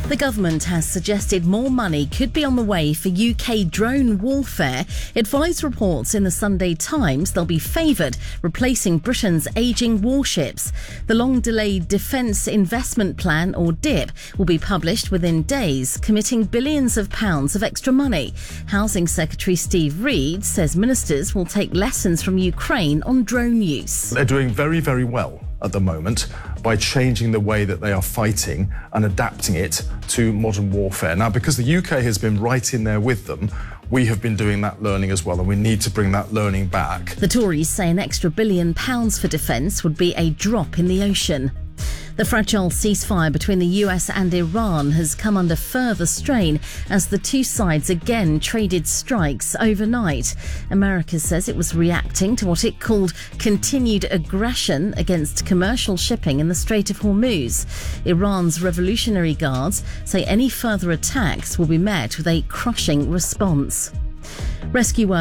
The government has suggested more money could be on the way for UK drone warfare. It follows reports in the Sunday Times they'll be favoured, replacing Britain's ageing warships. The long-delayed Defence Investment Plan, or DIP, will be published within days, committing billions of pounds of extra money. Housing Secretary Steve Reed says ministers will take lessons from Ukraine on drone use. They're doing very, very well at the moment by changing the way that they are fighting and adapting it to modern warfare. Now, because the UK has been right in there with them, we have been doing that learning as well, and we need to bring that learning back. The Tories say an extra £1 billion for defence would be a drop in the ocean. The fragile ceasefire between the US and Iran has come under further strain as the two sides again traded strikes overnight. America says it was reacting to what it called continued aggression against commercial shipping in the Strait of Hormuz. Iran's Revolutionary Guards say any further attacks will be met with a crushing response. Rescue workers